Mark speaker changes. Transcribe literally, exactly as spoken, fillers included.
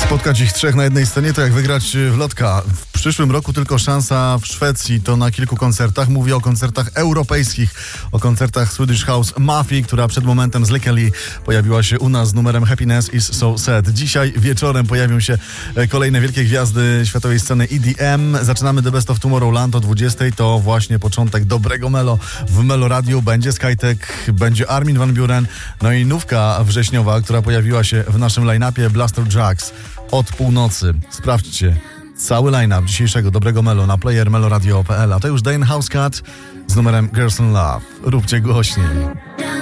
Speaker 1: Spotkać ich trzech na jednej scenie to jak wygrać w lotka. W przyszłym roku tylko szansa w Szwecji, to na kilku koncertach. Mówię o koncertach europejskich, o koncertach Swedish House Mafii, która przed momentem z Lekeli pojawiła się u nas z numerem Happiness is so sad. Dzisiaj wieczorem pojawią się kolejne wielkie gwiazdy światowej sceny E D M. Zaczynamy The Best of Tomorrowland o dwudziestej. To właśnie początek dobrego melo w Melo Radio. Będzie Skytek, będzie Armin van Buuren, no i nówka wrześniowa, która pojawiła się w naszym line-upie, Blaster Jacks. Od północy. Sprawdźcie cały line-up dzisiejszego dobrego melo na player meloradio kropka p l. A to już Dane Housecat z numerem Girls in Love. Róbcie głośniej.